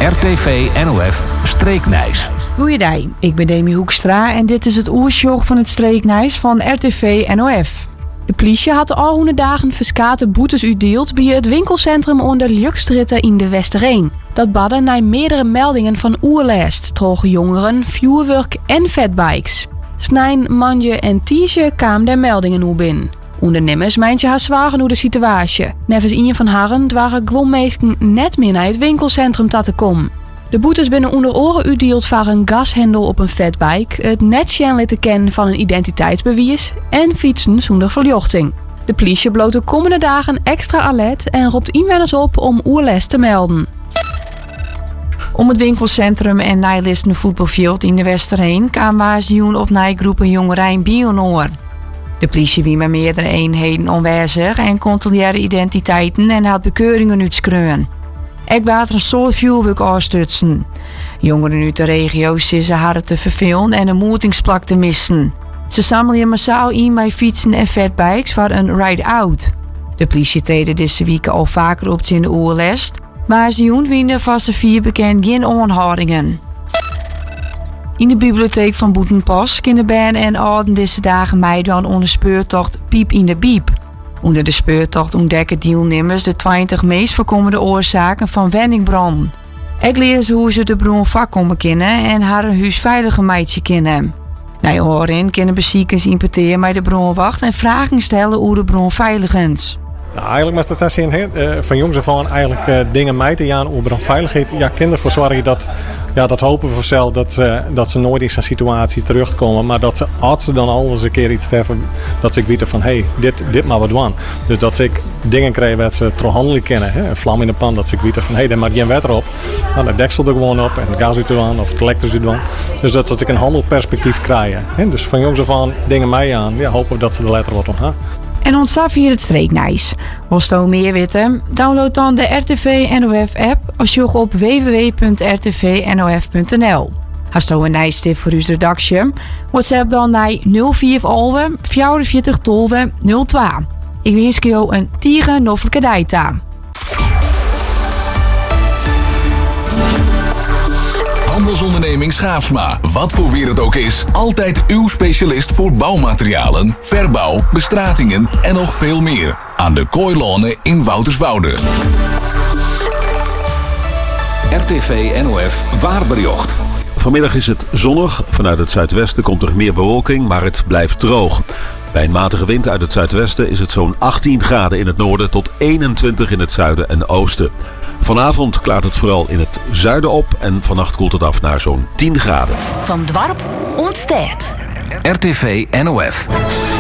RTV NOF Streeknijs. Goeiedag, ik ben Demi Hoekstra en dit is het oersjog van het Streeknijs van RTV NOF. De politie had al 100 dagen verskate boetes uitdeeld bij het winkelcentrum onder Ljukstritten in de Westereen. Dat badden na meerdere meldingen van oerlast, trogen jongeren, vuurwerk en fatbikes. Snijn, manje en tiesje kwamen de meldingen hoe binnen. Ondernemers meintje haar zwaar hoe de situatie. Nevens een van haren waren gewoon meesten net meer naar het winkelcentrum te komen. De boetes binnen onder oren uitdeeld voor een gashendel op een fatbike, het net laten kennen van een identiteitsbewijs en fietsen zonder verlichting. De politie bloot de komende dagen extra alert en roept inwoners op om oerlast te melden. Om het winkelcentrum en nijlistende voetbalveld in de Westerheen kwamen waarschuwen op nijgroepen jongeren Bionoor. De politie wie met meerdere eenheden aanwezig en controleerde identiteiten en had bekeuringen uitschreeuwen. Ik water een soort vuurwerk afstutsen. Jongeren uit de regio zitten haar te vervelen en een moetingsplak te missen. Ze samelen massaal in bij fietsen en fatbikes voor een ride-out. De politie treden deze weken al vaker op in de oerlast, maar ze winnen van z'n 4 bekend geen aanhoudingen. In de bibliotheek van Boetenpas kunnen Ben en ouden deze dagen meedoen onder speurtocht Piep in de Biep. Onder de speurtocht ontdekken deelnemers de 20 meest voorkomende oorzaken van wenningbranden. Ik leer ze hoe ze de bron vakkomen kennen en haar huis veiliger meidje kennen. Na je horen kunnen beziekers importeren bij de bronwacht en vragen stellen hoe de bron veilig is. Nou, eigenlijk met dat zien van jongs af aan eigenlijk dingen mee te gaan over brandveiligheid. Ja, kinderen voor zorgen dat hopen we vanzelf dat ze nooit in zo'n situatie terugkomen. Maar dat ze als ze dan al eens een keer iets treffen, dat ze weten van dit maar wat doen. Dus dat ze dingen krijgen dat ze toch handelen kennen. Een vlam in de pan, dat ze weten van daar maakt geen water op. Nou, de deksel er gewoon op en de gas uit doen of het elektrisch uit doen. Dus dat ze een handelperspectief krijgen. Dus van jongs af aan dingen mee aan. Ja, hopen we dat ze er later wat aan. En ontsaf hier het Streeknijs. Wil je meer weten? Download dan de RTV NOF app als je op www.rtvnof.nl. Als je een nijstip voor uw redactie, WhatsApp dan naar 04 44 12 02. Ik wens je een tierennoffelijke data. Handelsonderneming Schaafsma. Wat voor weer het ook is, altijd uw specialist voor bouwmaterialen, verbouw, bestratingen en nog veel meer. Aan de Kooilonen in Wouterswoude. RTV NOF Waarbericht. Vanmiddag is het zonnig. Vanuit het zuidwesten komt er meer bewolking, maar het blijft droog. Bij een matige wind uit het zuidwesten is het zo'n 18 graden in het noorden tot 21 in het zuiden en oosten. Vanavond klaart het vooral in het zuiden op en vannacht koelt het af naar zo'n 10 graden. Van Dwarp ontsteert. RTV NOF.